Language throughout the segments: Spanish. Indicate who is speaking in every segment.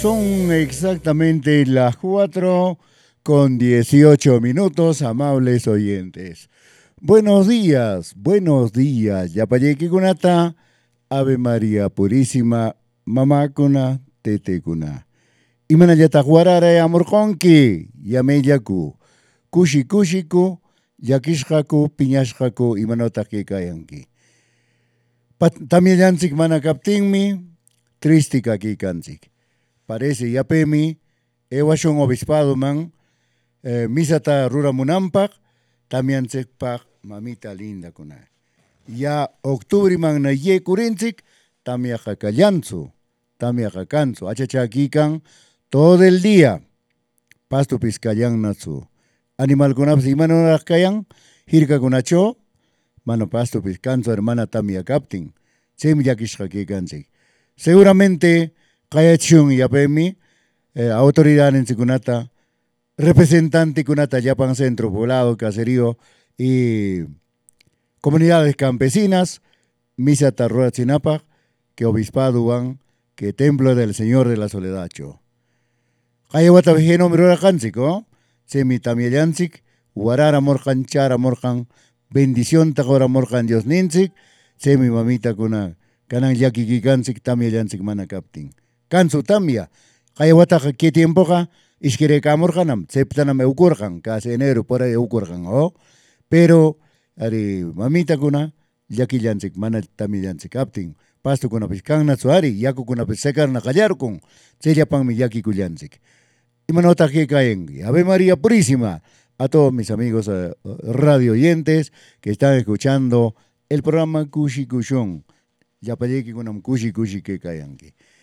Speaker 1: Son exactamente las 4:18, amables oyentes. Buenos días. Yapayeki kunata, Ave María Purísima, mamá kuna, tete kuna. Imana yatahuarara amorkonki, yameyaku, kushiku, yakishhaku, piñashhaku, imanotaki kayanki. También yansik mana kaptinmi, tristika kikanzik. Parece yapemi, ewashon obispado man, misata ruramunampak, también sekpak mamita linda kuna. Ya octubre man na ye kurinzik, tamia jacayanzu, tamia jacanzu, achachakikan todo el día. Pasto piscayan natsu. Animal kunaps imano kayan, hirka kunacho, mano pasto piscanzo hermana tamia capting, sem yakishhakikanzik. Seguramente Kayachun yapemi, autoridad en Sikunata, representante Kunata Yapan Centro, Poblado, Caserío y comunidades campesinas, Misa Tarroa Chinapa, que Obispado Van, que Templo del Señor de la Soledad. Kayawata Vijeno Mirora Hansiko, Semi Tamielansik, Guarara Morjan, Chara Morjan, bendición Tagora Morjan Dios Ninzik, Semi Mamita Kuna, Kanan Yaki Gigansik, Tamielansik Mana Capting. Kansu tamia, kaya wata ¿qué tiempo ka? Iskire kamorganam, septanam eukurgan, casi enero por ahí eukurgan, oh. Pero, ari, mamita kuna, yaki yansik, mana tami yansik, capting, pasto kuna piscan natsuari, yaku kuna pisekar na callarkun, seria pan mi yaki kuyansik. Y manota que caen, Ave María Purísima, a todos mis amigos radio oyentes que están escuchando el programa Kushi Kushon, ya para que kunam Kushi que caen.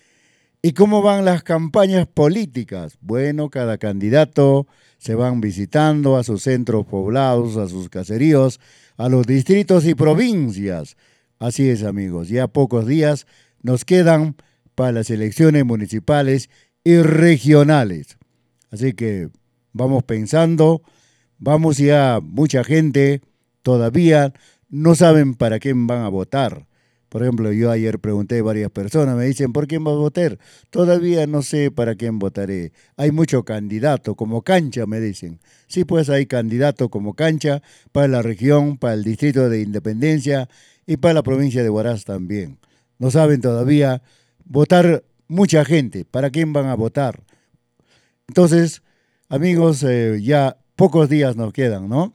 Speaker 1: ¿Y cómo van las campañas políticas? Bueno, cada candidato se van visitando a sus centros poblados, a sus caseríos, a los distritos y provincias. Así es, amigos, ya pocos días nos quedan para las elecciones municipales y regionales. Así que vamos pensando, vamos ya, mucha gente todavía no saben para quién van a votar. Por ejemplo, yo ayer pregunté a varias personas, me dicen, ¿por quién vas a votar? Todavía no sé para quién votaré. Hay mucho candidato, como cancha, me dicen. Sí, pues hay candidato como cancha para la región, para el distrito de Independencia y para la provincia de Huaraz también. No saben todavía votar mucha gente. ¿Para quién van a votar? Entonces, amigos, ya pocos días nos quedan, ¿no?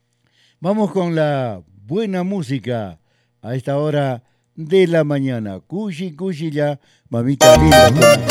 Speaker 1: Vamos con la buena música a esta hora de la mañana. Cushi ya, mamita linda.